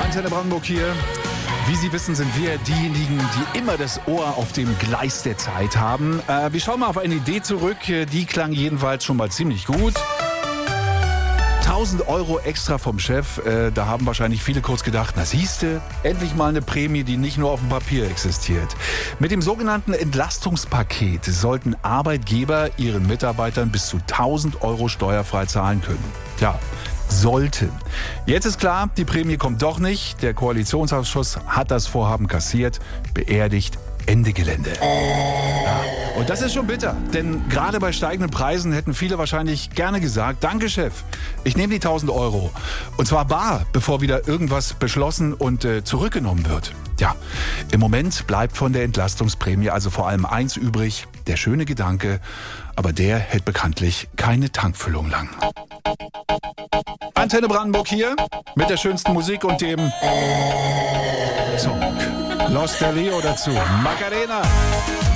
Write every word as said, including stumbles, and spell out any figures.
Antenne Brandenburg hier. Wie Sie wissen, sind wir diejenigen, die immer das Ohr auf dem Gleis der Zeit haben. Äh, wir schauen mal auf eine Idee zurück. Die klang jedenfalls schon mal ziemlich gut. tausend Euro extra vom Chef. Äh, da haben wahrscheinlich viele kurz gedacht, na siehste, endlich mal eine Prämie, die nicht nur auf dem Papier existiert. Mit dem sogenannten Entlastungspaket sollten Arbeitgeber ihren Mitarbeitern bis zu tausend Euro steuerfrei zahlen können. Ja, sollten. Jetzt ist klar, die Prämie kommt doch nicht. Der Koalitionsausschuss hat das Vorhaben kassiert, beerdigt, Ende Gelände. Ja, und das ist schon bitter, denn gerade bei steigenden Preisen hätten viele wahrscheinlich gerne gesagt, danke Chef, ich nehme die tausend Euro. Und zwar bar, bevor wieder irgendwas beschlossen und äh, zurückgenommen wird. Ja, im Moment bleibt von der Entlastungsprämie also vor allem eins übrig, der schöne Gedanke, aber der hält bekanntlich keine Tankfüllung lang. Antenne Brandenburg hier mit der schönsten Musik und dem Song. Los der Leo dazu. Macarena.